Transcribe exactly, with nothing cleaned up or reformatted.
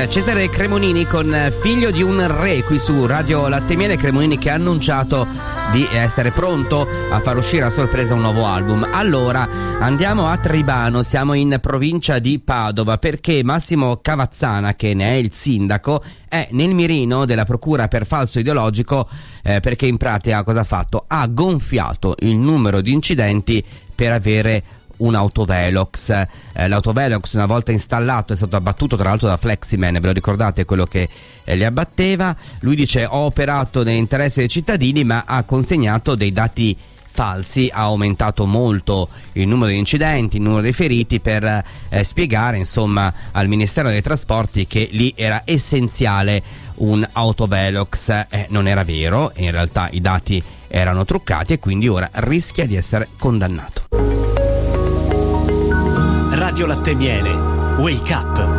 Cesare Cremonini con Figlio di un re, qui su Radio Latte e Miele. Cremonini che ha annunciato di essere pronto a far uscire a sorpresa un nuovo album. Allora andiamo a Tribano, siamo in provincia di Padova, perché Massimo Cavazzana, che ne è il sindaco, è nel mirino della procura per falso ideologico, eh, perché in pratica cosa ha fatto? Ha gonfiato il numero di incidenti per avere un autovelox. Eh, l'autovelox, una volta installato, è stato abbattuto tra l'altro da Fleximan, ve lo ricordate, quello che eh, li abbatteva. Lui dice: ho operato nell'interesse dei cittadini, ma ha consegnato dei dati falsi, ha aumentato molto il numero di incidenti, il numero dei feriti, per eh, spiegare insomma al Ministero dei Trasporti che lì era essenziale un autovelox. Eh, non era vero, in realtà i dati erano truccati e quindi ora rischia di essere condannato. Radio Latte e Miele, Wake Up.